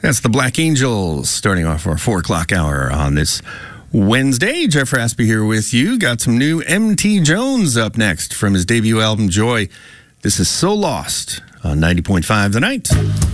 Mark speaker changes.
Speaker 1: That's the Black Angels starting off our 4 o'clock hour on this Wednesday. Jeff Raspy here with you. Got some new M.T. Jones up next from his debut album, Joy. This is So Lost on 90.5 The Night.